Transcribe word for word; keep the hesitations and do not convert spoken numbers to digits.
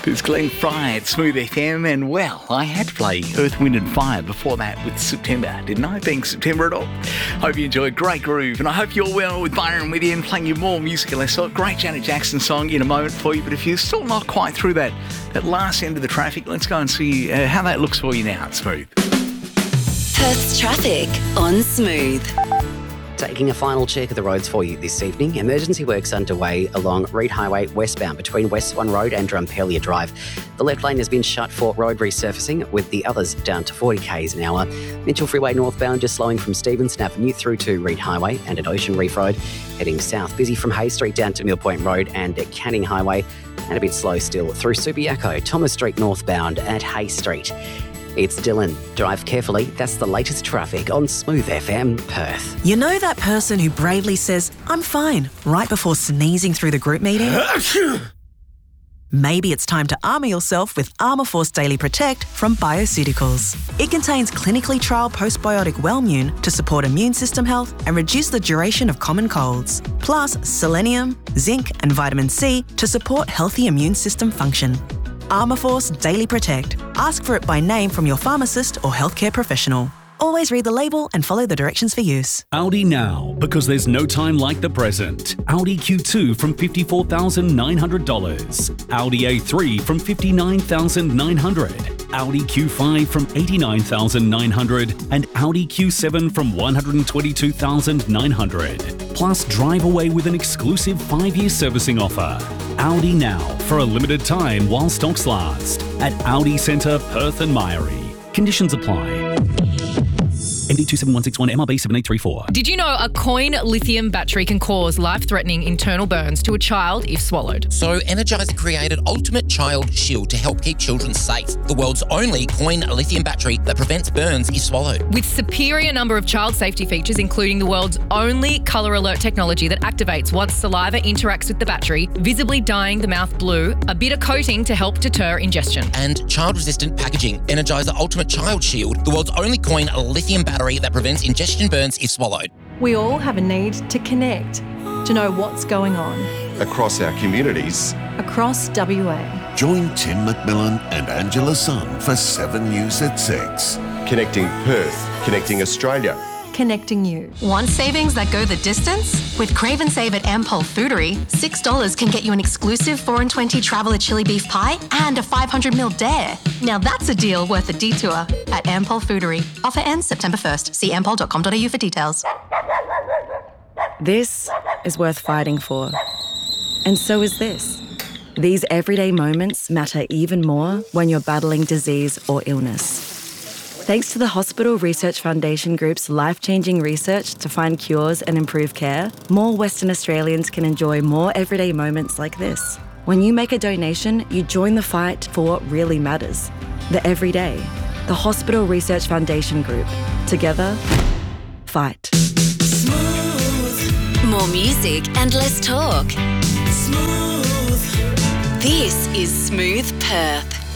It's Glenn Fry at Smooth F M, and well, I had to play Earth, Wind and Fire before that with September, didn't I? Being September at all. Hope you enjoyed. Great groove, and I hope you're well with Byron with you and playing you more music and less thought. Great Janet Jackson song in a moment for you, but if you're still not quite through that, that last end of the traffic, let's go and see uh, how that looks for you now at Smooth. Perth's traffic on Smooth. Taking a final check of the roads for you this evening. Emergency works underway along Reid Highway westbound between West Swan Road and Drumpelia Drive. The left lane has been shut for road resurfacing, with the others down to forty kays an hour. Mitchell Freeway northbound just slowing from Stevenson Avenue through to Reid Highway and at Ocean Reef Road. Heading south, busy from Hay Street down to Mill Point Road and at Canning Highway, and a bit slow still through Subiaco, Thomas Street northbound at Hay Street. It's Dylan. Drive carefully. That's the latest traffic on Smooth F M Perth. You know that person who bravely says, "I'm fine," right before sneezing through the group meeting? Maybe it's time to armour yourself with Armour Force Daily Protect from Bioceuticals. It contains clinically trialled postbiotic Wellmune to support immune system health and reduce the duration of common colds. Plus selenium, zinc and vitamin C to support healthy immune system function. Armour Force Daily Protect. Ask for it by name from your pharmacist or healthcare professional. Always read the label and follow the directions for use. Audi now, because there's no time like the present. Audi Q two from fifty-four thousand nine hundred dollars. Audi A three from fifty-nine thousand nine hundred dollars. Audi Q five from eighty-nine thousand nine hundred dollars. And Audi Q seven from one hundred twenty-two thousand nine hundred dollars. Plus, drive away with an exclusive five-year servicing offer. Audi now, for a limited time while stocks last. At Audi Centre, Perth and Myrie. Conditions apply. M D two seven one six one M R B seven eight three four. Did you know a coin lithium battery can cause life-threatening internal burns to a child if swallowed? So Energizer created Ultimate Child Shield to help keep children safe. The world's only coin lithium battery that prevents burns if swallowed. With superior number of child safety features, including the world's only colour alert technology that activates once saliva interacts with the battery, visibly dyeing the mouth blue, a bitter coating to help deter ingestion. And child-resistant packaging. Energizer Ultimate Child Shield, the world's only coin lithium battery that prevents ingestion burns if swallowed. We all have a need to connect, to know what's going on. Across our communities. Across W A. Join Tim McMillan and Angela Sun for seven News at six. Connecting Perth, connecting Australia. Connecting you. Want savings that go the distance? With Crave and Save at Ampol Foodery, six dollars can get you an exclusive four and twenty Traveller chili beef pie and a five hundred milliliter dare. Now that's a deal worth a detour at Ampol Foodery. Offer ends September first. See ampol dot com dot a u for details. This is worth fighting for. And so is this. These everyday moments matter even more when you're battling disease or illness. Thanks to the Hospital Research Foundation Group's life-changing research to find cures and improve care, more Western Australians can enjoy more everyday moments like this. When you make a donation, you join the fight for what really matters. The everyday. The Hospital Research Foundation Group. Together, fight. Smooth. More music and less talk. Smooth. This is Smooth Perth.